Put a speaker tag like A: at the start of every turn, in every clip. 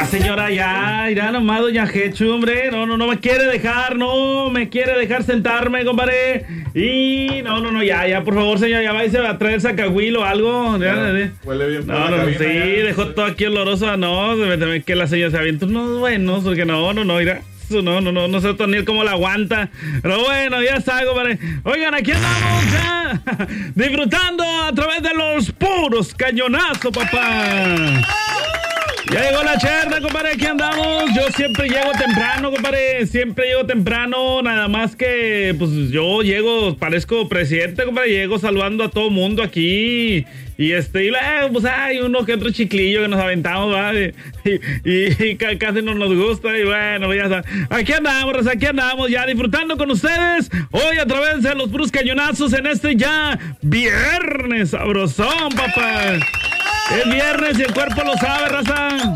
A: señora, ya nomás, doña Jechu, hombre, no me quiere dejar sentarme, compadre. Y no, ya, por favor, señora, ya váyase a traer sacahuil o algo.
B: Huele bien.
A: Sí, dejó todo aquí oloroso, que la señora se avienta unos buenos, porque mira. No sé Toniel cómo la aguanta. Pero bueno, ya está, compadre. Oigan, aquí andamos ya disfrutando a través de los puros cañonazos, papá. Ya llegó la cherna, compadre, aquí andamos. Yo siempre llego temprano, compadre. Nada más que, pues, yo llego, parezco presidente, compadre. Llego saludando a todo mundo aquí. Y pues hay uno que otro chiclillo que nos aventamos, ¿vale? Y casi no nos gusta. Y bueno, ya está. Aquí andamos ya disfrutando con ustedes. Hoy a través de los puros cañonazos en ya viernes sabrosón, papá. Es viernes y el cuerpo lo sabe, raza.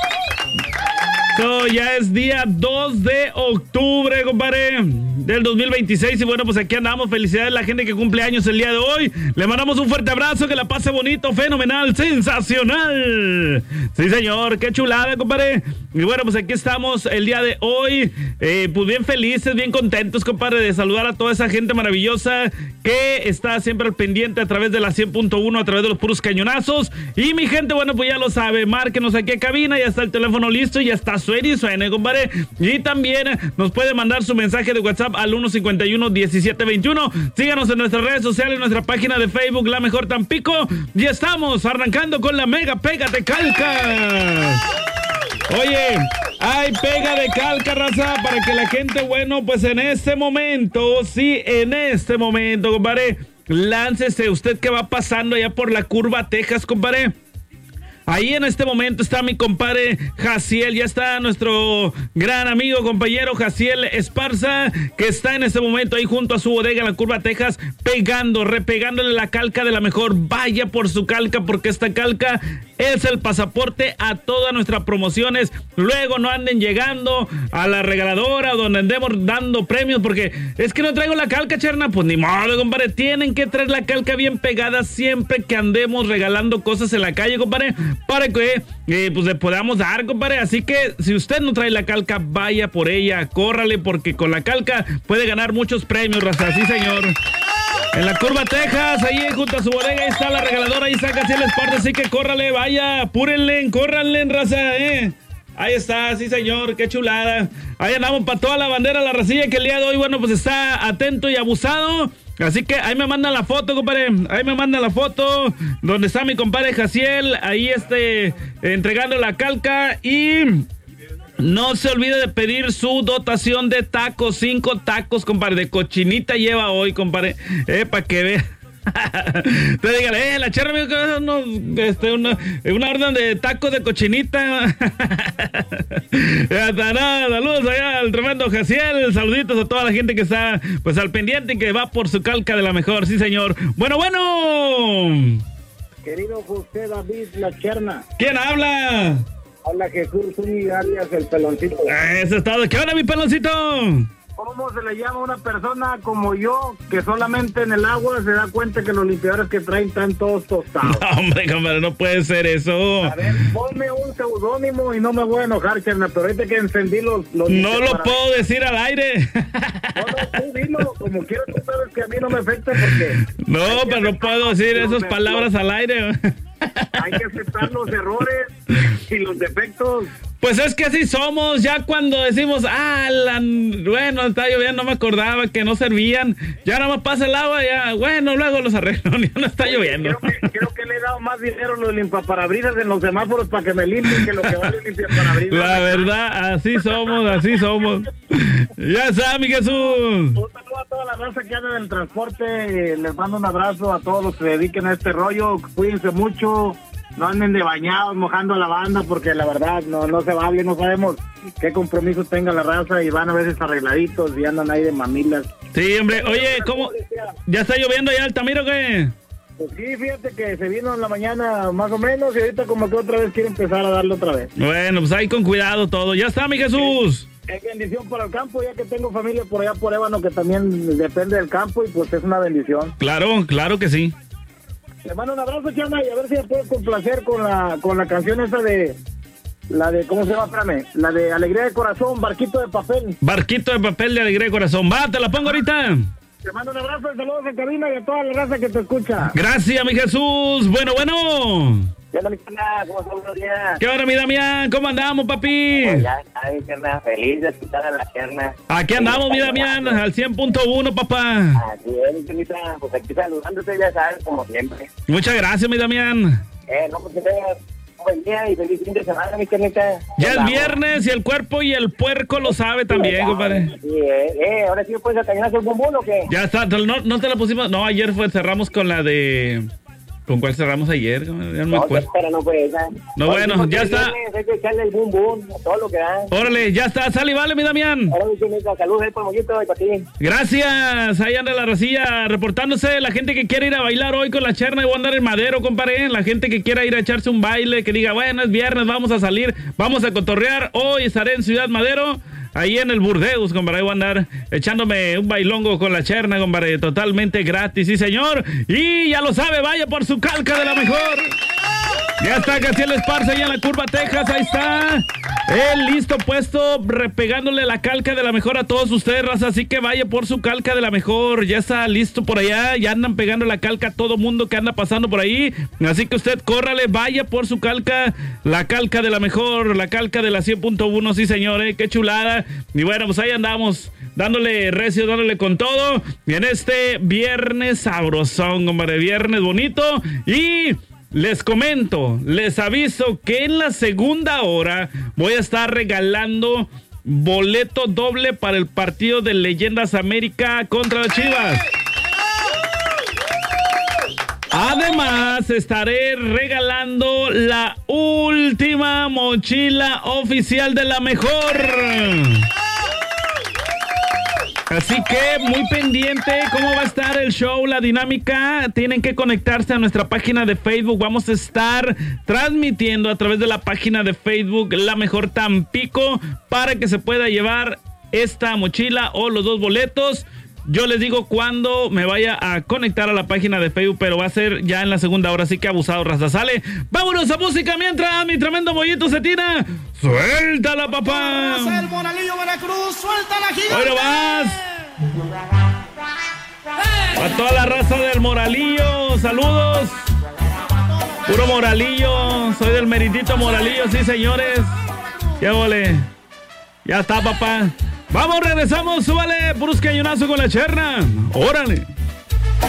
A: Ya es día 2 de octubre, compadre, del 2026. Y bueno, pues aquí andamos. Felicidades a la gente que cumple años el día de hoy. Le mandamos un fuerte abrazo, que la pase bonito, fenomenal, sensacional. Sí, señor, qué chulada, compadre. Y bueno, pues aquí estamos el día de hoy, pues bien felices, bien contentos, compadre, de saludar a toda esa gente maravillosa que está siempre al pendiente a través de la 100.1, a través de los puros cañonazos. Y mi gente, bueno, pues ya lo sabe, márquenos aquí a cabina, ya está el teléfono listo, ya está suene, compadre. Y también nos puede mandar su mensaje de WhatsApp al 151-1721. Síganos en nuestras redes sociales, en nuestra página de Facebook, La Mejor Tampico. Y estamos arrancando con la mega pega de calca. Oye, hay pega de calca, raza, para que la gente, bueno, pues en este momento, compadre, láncese usted que va pasando allá por la curva Texas, compadre. Ahí en este momento está mi compadre Jaciel, ya está nuestro gran amigo, compañero Jaciel Esparza, que está en este momento ahí junto a su bodega en la curva Texas, repegándole la calca de La Mejor. Vaya por su calca, porque esta calca es el pasaporte a todas nuestras promociones. Luego no anden llegando a la regaladora donde andemos dando premios, porque es que no traigo la calca, cherna. Pues ni modo, compadre, tienen que traer la calca bien pegada siempre que andemos regalando cosas en la calle, compadre, para que pues le podamos dar, compadre. Así que si usted no trae la calca, vaya por ella, córrale, porque con la calca puede ganar muchos premios, raza. Sí, señor. En la curva Texas, ahí junto a su bodega, ahí está la regaladora, ahí está Jaciel Esparza, así que córrale, vaya, apúrenle, córranle, raza, Ahí está, sí, señor, qué chulada. Ahí andamos para toda la bandera, la racilla que el día de hoy, bueno, pues está atento y abusado. Así que ahí me mandan la foto, compadre. Ahí me mandan la foto donde está mi compadre Jaciel. Ahí entregando la calca. Y no se olvide de pedir su dotación de tacos. 5 tacos, compadre. De cochinita lleva hoy, compadre. Para que vea. Te dígale, la cherra me dijo que una orden de tacos de cochinita. Ya está, saludos allá al tremendo Jaciel, saluditos a toda la gente que está pues al pendiente y que va por su calca de La Mejor, sí, señor. Bueno.
C: Querido José David La Cherna.
A: ¿Quién habla?
C: Habla Jesús Zúñiga, alias el Peloncito.
A: Eso es todo. ¿Qué onda, mi Peloncito?
C: ¿Cómo se le llama a una persona como yo que solamente en el agua se da cuenta que los limpiadores que traen están todos tostados?
A: No, hombre, compadre, no puede ser eso.
C: A ver, ponme un seudónimo y no me voy a enojar, Cherna, pero ahorita que encendí los
A: no lo puedo decir al aire.
C: No, tú dilo, como quieras, tú sabes que a mí no me afecta porque...
A: No, pero no puedo decir esas palabras al aire.
C: Hay que aceptar los errores y los defectos.
A: Pues es que así somos, ya cuando decimos, bueno, está lloviendo, no me acordaba que no servían, ya nada más pasa el agua, ya, bueno, luego los arreglo, ya no está lloviendo.
C: Creo que le he dado más dinero a los limpiaparabrisas en los semáforos para que me limpien que lo que vale limpiaparabrisas.
A: La verdad, así somos. Ya está, mi Jesús.
C: Un saludo a toda la raza que anda en el transporte, les mando un abrazo a todos los que se dediquen a este rollo, cuídense mucho. No anden de bañados mojando a la banda, porque la verdad no se vale, no sabemos qué compromiso tenga la raza y van a veces arregladitos y andan ahí de mamilas.
A: Sí, hombre, oye, ¿cómo? ¿Ya está lloviendo allá Altamira o qué?
C: Pues sí, fíjate que se vino en la mañana más o menos y ahorita como que otra vez quiere empezar a darle otra vez.
A: Bueno, pues ahí con cuidado todo. Ya está, mi Jesús.
C: Es bendición para el campo, ya que tengo familia por allá por Ébano que también depende del campo y pues es una bendición.
A: Claro que sí.
C: Le mando un abrazo, Chama, y a ver si me puedes complacer con la canción esa de ¿cómo se llama? Espérame. La de Alegría de Corazón, Barquito de Papel.
A: Barquito de Papel de Alegría de Corazón. Va, te la pongo ahorita.
C: Te mando un abrazo y saludos en cabina y a toda la raza que te escucha.
A: Gracias, mi Jesús. Bueno.
C: ¿Qué onda, mi carnal? ¿Cómo estás? Buenos días.
A: ¿Qué hora, mi Damián? ¿Cómo andamos, papi?
B: Pues ya está, mi carnal, feliz de escuchar a la carnal.
A: Aquí andamos, mi Damián, al 100.1, papá.
B: Así es, mi carnita, pues aquí saludándote, ya sabes, como siempre.
A: Muchas gracias, mi Damián.
B: No, pues que tengas un buen día y feliz fin de semana, mi carnita.
A: Ya es viernes y el cuerpo y el puerco lo sabe también, compadre.
B: Sí, ahora sí me puedes atañar el bombón o qué.
A: Ya está, no te la pusimos. No, ayer cerramos con la de... ¿Con cuál cerramos ayer? Ya no me acuerdo.
B: Pero no puede esa.
A: No, bueno, ya está.
B: Hay que echarle el boom boom, todo lo que da.
A: Órale, ya está, sale y vale, mi Damián.
B: Ahora mi carnita, saludos ahí por el mollito y para ti.
A: Gracias, ahí anda la racilla reportándose. La gente que quiere ir a bailar hoy con la Cherna y voy a andar en Madero, compadre. La gente que quiera ir a echarse un baile, que diga, bueno, es viernes, vamos a salir, vamos a cotorrear. Hoy estaré en Ciudad Madero. Ahí en el Burdeos, compadre, voy a andar echándome un bailongo con la Cherna, compadre, totalmente gratis, sí señor. Y ya lo sabe, vaya por su calca de la mejor. Ya está Casiel Esparza allá en la Curva, Texas, ahí está. Él listo, puesto, repegándole la calca de la mejor a todos ustedes, raza, así que vaya por su calca de la mejor. Ya está listo por allá, ya andan pegando la calca a todo mundo que anda pasando por ahí. Así que usted córrale, vaya por su calca, la calca de la mejor, la calca de la 100.1, sí señor, qué chulada. Y bueno, pues ahí andamos, dándole recio, dándole con todo. Y en este viernes sabrosón, hombre, viernes bonito. Y les comento, les aviso que en la segunda hora voy a estar regalando boleto doble para el partido de Leyendas América contra las Chivas. Además, estaré regalando la última mochila oficial de la mejor. Así que muy pendiente cómo va a estar el show, la dinámica. Tienen que conectarse a nuestra página de Facebook. Vamos a estar transmitiendo a través de la página de Facebook La Mejor Tampico para que se pueda llevar esta mochila o los dos boletos. Yo les digo cuándo me vaya a conectar a la página de Facebook, pero va a ser ya en la segunda hora, así que abusado, raza. Sale, vámonos a música mientras mi tremendo mollito se tira. ¡Suéltala, papá!
D: El Moralillo Veracruz, suéltala, gigante.
A: ¡Hoy no vas! A toda la raza del Moralillo, saludos. Puro Moralillo, soy del meritito Moralillo, sí, señores. ¡Qué vole! Ya está, papá. Vamos, regresamos, súbale, puro cañonazo con la Cherna. ¡Órale!